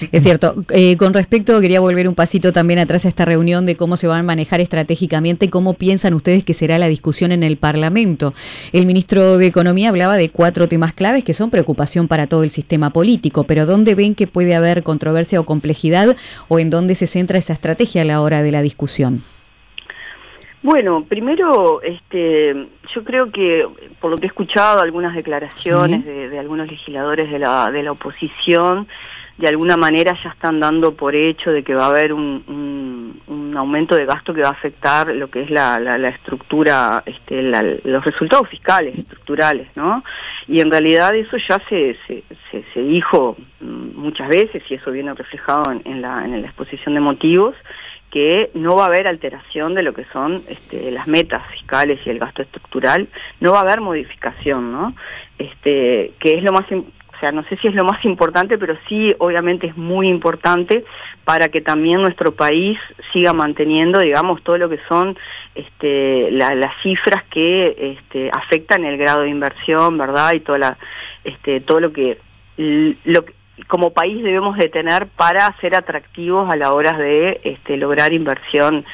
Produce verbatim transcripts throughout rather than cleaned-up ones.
Es cierto. Eh, con respecto, quería volver un pasito también atrás a esta reunión de cómo se van a manejar estratégicamente, cómo piensan ustedes que será la discusión en el Parlamento. El ministro de Economía hablaba de cuatro temas claves que son preocupación para todo el sistema político, pero ¿dónde ven que puede haber controversia o complejidad o en dónde se centra esa estrategia a la hora de la discusión? Bueno, primero, este, yo creo que por lo que he escuchado algunas declaraciones sí. de, de algunos legisladores de la, de la oposición, de alguna manera ya están dando por hecho de que va a haber un, un, un aumento de gasto que va a afectar lo que es la, la, la estructura, este, la, los resultados fiscales estructurales, ¿no? Y en realidad eso ya se, se, se, se dijo muchas veces, y eso viene reflejado en, en, la, en la exposición de motivos, que no va a haber alteración de lo que son este, las metas fiscales y el gasto estructural, no va a haber modificación, ¿no? Este, que es lo más, o sea, no sé si es lo más importante, pero sí, obviamente es muy importante para que también nuestro país siga manteniendo, digamos, todo lo que son este, la, las cifras que este, afectan el grado de inversión, ¿verdad? Y toda la, este, todo lo que, lo que como país debemos de tener para ser atractivos a la hora de este, lograr inversión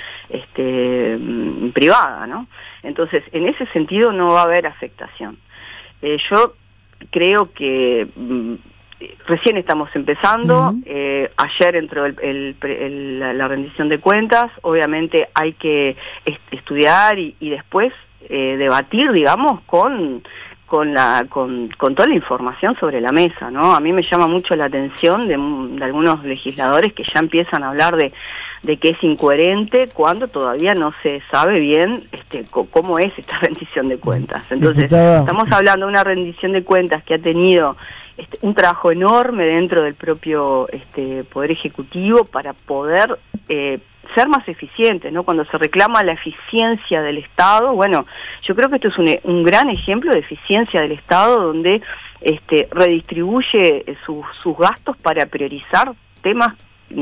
este, privada, ¿no? Entonces, en ese sentido no va a haber afectación. Eh, yo creo que mm, recién estamos empezando, uh-huh. eh, ayer entró el, el, el, la, la rendición de cuentas, obviamente hay que est- estudiar y, y después eh, debatir, digamos, con... con la con, con toda la información sobre la mesa, ¿no? A mí me llama mucho la atención de, de algunos legisladores que ya empiezan a hablar de, de que es incoherente cuando todavía no se sabe bien este, cómo es esta rendición de cuentas. Entonces, Diputada. Estamos hablando de una rendición de cuentas que ha tenido este, un trabajo enorme dentro del propio este, Poder Ejecutivo para poder eh, ser más eficientes, ¿no? Cuando se reclama la eficiencia del Estado, bueno, yo creo que esto es un, un gran ejemplo de eficiencia del Estado, donde este, redistribuye sus, sus gastos para priorizar temas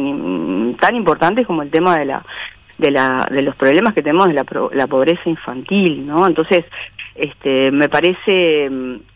mm, tan importantes como el tema de la de la de los problemas que tenemos de la, la pobreza infantil, ¿no? Entonces, este, me parece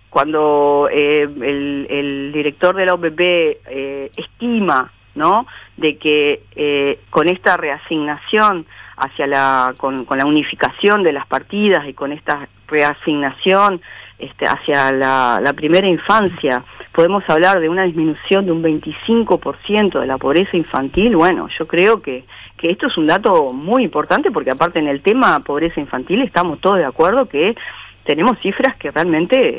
cuando eh, el, el director de la O P P eh, estima, ¿no?, de que eh, con esta reasignación hacia la con, con la unificación de las partidas y con esta reasignación este, hacia la, la primera infancia podemos hablar de una disminución de un veinticinco por ciento de la pobreza infantil. Bueno, yo creo que, que esto es un dato muy importante porque aparte en el tema pobreza infantil estamos todos de acuerdo que tenemos cifras que realmente